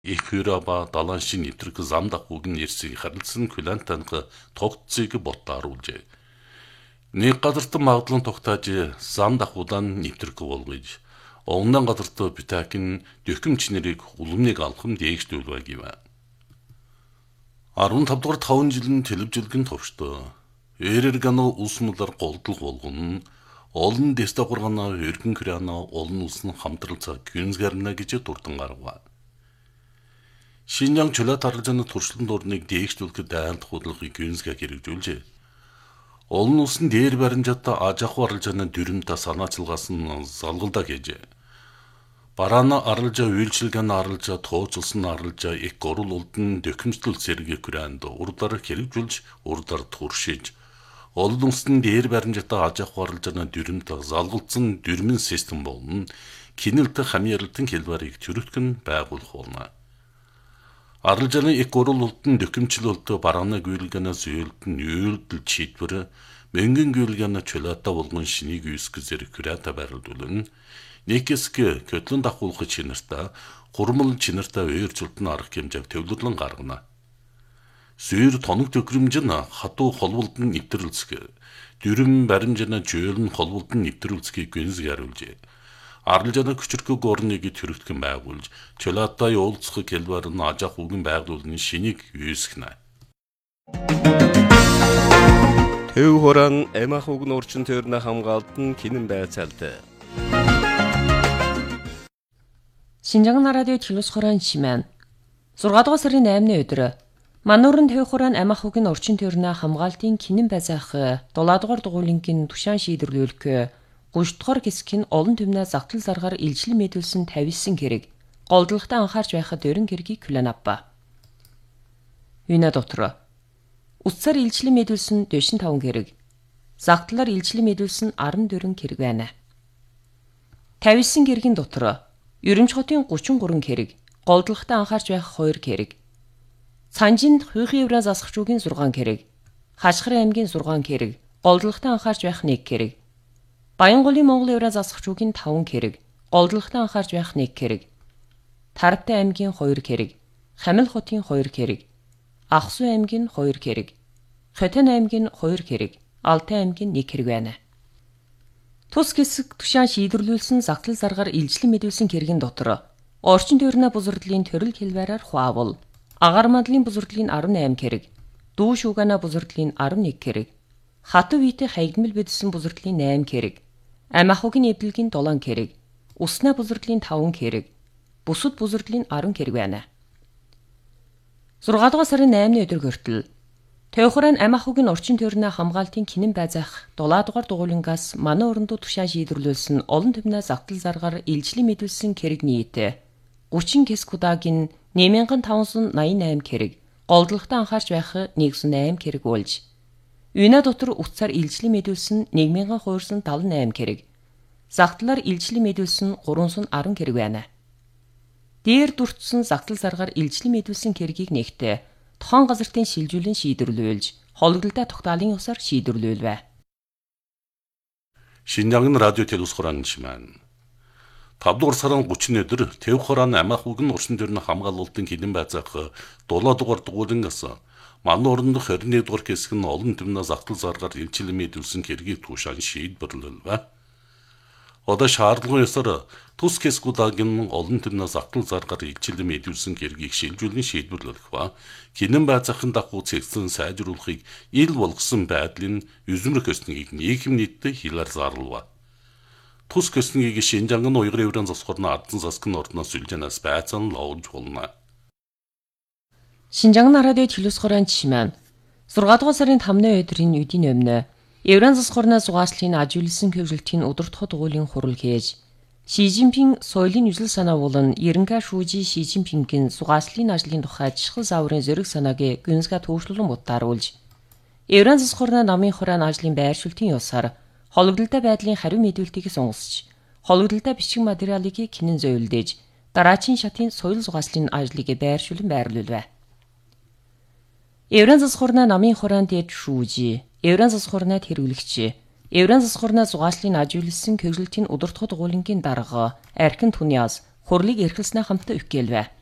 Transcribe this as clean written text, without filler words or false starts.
их хүйрaba далан шин нэвтрэх зам дагууг нь ирсийг харилцсан Кулантанга тогтцыг боттааруулжээ. Нэг газартан магадлан тогтааж зам дагуудаа нэвтрэх болгож Оннан газарт битакин дөхөмч нэрийг улмыг алхам дээгшдүүлвэ гэв. 15 дугаар 5 жилийн телевизэлгэн товчтой. Эрэргано усмулар голдол болгон олон дэстагургана өргөн крана олон усны хамтралцаа гүнзгэрнэ гэж дурдан гаргав. Шинжаан чөлөөт аргалжааны туршлан дурныг дээгшдүүлэхэд дайралт хөдөлгөөний гүнзгэ хэрэгжүүлжээ. Олон улсын дээр баримжаатай ажааху аргалжааны дүрмтэй санаачилгаас нь залгалдаа гэжээ. Бараана аргалжаа үйлчилгээний аргалжаа тооцолсон аргалжаа их горул улдан дөхөмжлөл сэргийг хүрээнд урдаар хэрэгжүүлж урдаар туршиж олон улсын дээр баримжаатай ажааху аргалжааны дүрмтэй залгалдсан дүрмэн систем болон кинэлтэй хамьярлалтын хэлбэрийг төрөлхөн байгуулах болно. Аргалжааны их горул улдан дөхөмжлөлтөө бараана гүйлгэнээс үйлдэн үйлдэл чийдвэр мөнгөн гүйлгэнэ чөлөөтэй болгон шинийг үүсгэж хүрээтэй байрлуулна. Нэкэск көтлөн дахуулах чинэртэ хурмал чинэртэ өөрчлөлтөнд арга хэмжээг төвлөрлөн гаргана. Сүйр тоног төгрөмж нь хатуу холболдон нэвтрүүлцэг. Дүрм баримжааны жөөлн холболдон нэвтрүүлцгийг гүнзгийруулжээ. Аргалжааны хүчрхэг орныг төрөлхтөн байгуулж, чөлөөтэй уулзах хэлбэр нь ажаах үгэн байгуулны шинийг үүсгэнэ. Төв хорон эмах үгэн орчин төрнө хамгаалтан кинэн байцаалтай. Шинжаан радио телевиз хорон шимэн 6 дугаар сарын 8-ны өдөр Мануурын төв хорон эмах үгэн орчин төрнө хамгаалтын кинэн байцаах 7 дугаар дугуулингийн тушаан шийдвэрлүүлэх 30 дугаар хэсгийн олон түмнээ загтал заргаар илжил мэдүүлсэн 59 хэрэг голдлогтой анхаарч байхад өрн хэргийг хүлээнавба. Юна дотор Утсаар илжил мэдүүлсэн 45 хэрэг загтлаар илжил мэдүүлсэн 14 хэрэг байна. 59 хэргийн дотор Ерөнч хотын 33 хэрэг голдлогтой анхаарч байх 2 хэрэг Цанжинд Хүйхий Евраз засагчуугийн 6 хэрэг Хашхрын аймгийн 6 хэрэг голдлогтой анхаарч байх 1 хэрэг Баянголын Монгол Евраз засагчуугийн 5 хэрэг голдлогтой анхаарч байх 1 хэрэг Тартай аймгийн 2 хэрэг Хамил хотын 2 хэрэг Ахсу аймгийн 2 хэрэг Хотын аймгийн 2 хэрэг Алтай аймгийн 1 хэрэг байна. Тус хэсэг тушаан шийдвэрлүүлсэн загтал заргаар илжлэн мэдүүлсэн хэргийн дотор орчин тойрны бузардлын төрөл хэлбэрээр хуавал агаар мандлын бузардлын 18 хэрэг дүү шуугана бузардлын 11 хэрэг хатуу витэй хаягдмал бидсэн бузардлын 8 хэрэг амах угийн эвдэлгийн 7 хэрэг усна бузардлын 5 хэрэг бусад бузардлын 10 хэрэг байна. 6 дугаар сарын 8-ны өдөр хүртэл Төвхөрөн амах угийн орчин тойрны хамгаалтын кинэн байзах 7 дугаар дугуулингаас манай орондоо тушаан шийдвэрлүүлсэн олон түмнээ загтал заргаар илжлэн мэдүүлсэн хэрэг нийт 30 кескудагийн 8588 хэрэг голдлогтой анхаарч байх 108 хэрэг болж Юна дотор утсаар илжлэн мэдүүлсэн 1278 хэрэг загтлаар илжлэн мэдүүлсэн 310 хэрэг байна. Дээр дүртсэн загтал заргаар илжлэн мэдүүлсэн хэргийг нэгтээ Тохон газартын шилжүүлэн шийдвэрлүүлж, хологдолтой тогтоолын усаар шийдвэрлүүлвэ. Шинжаан радио телевиз хорон шимэн 5 дугаар сарын 30-ны өдөр Төв хорон амах үгэн орчин тойрны хамгаалалтын кинэн байцаах 7 дугаар дугуулингаас манай орондох 21 дугаар хэсэг нь олон түмнээ загтал заргаар илчилэн мэдүүлсэн хэргийг туушаан шийдвэрлүүлвэ. Одоо шаардлагын ёсоор тус хэсгүүдэгийн олон түмнээ загтал заргаар илчилэн мэдүүлсэн хэргийг шилжүүлэн шийдвэрлэх ба кинэн байцаахын дагуу цэгцэн сайжруулахыг ил болгосон байдлын үзмрэх өснөгийг нийгэм нийтдээ хилээр зарлав. Тус өснөгийг Шинжаан уйгыр еврейн засхорны ардсан засгийн ордноос сүлжээнээс байцаан лоож болно. Шинжаан радио телевиз хорон шимэн 6 дугаар сарын 5-ны өдрийн үдийн өмнө Еврейн засхорны зугааслын ажигласан хөвжөлтийн удирдах дугуулийн хурал хийж Ши Жинпин соёлын үжил санаа болон Ерөнхий шүүжи Ши Жинпингийн зугааслын ажлын тухай жишгэл зааврын зэрэг санааг гүнзгий төвшлүүлэн бодтааруулж Еврейн засхорны намын хураан ажлын байршуултын ёсоор хологдолтой байдлын хариу мэдүүлтийг сонгосч хологдолтой бичиг материалыг кинэн зөөлдөж дараачийн шатын соёл зугааслын ажлыг байршуулан байрлуулвэ. Еврейн засхорны намын хураан дэд шүүжи Еврейн засхорнод хэрэглэгч Еврейн засхорны зугааслын ажигласан хөвжөлтийн удирдах дугуулингийн дарга Архин Туниас хурлыг эрхэлснээ хамтдаа өгөөлвэ.